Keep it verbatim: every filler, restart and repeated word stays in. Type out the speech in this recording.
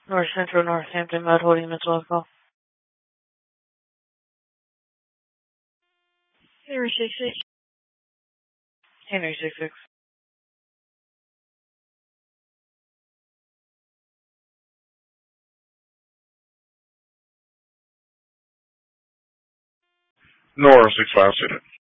North Central Northampton, Mud Holding Miss Local. Henry six six. Henry six six. Nora six five student.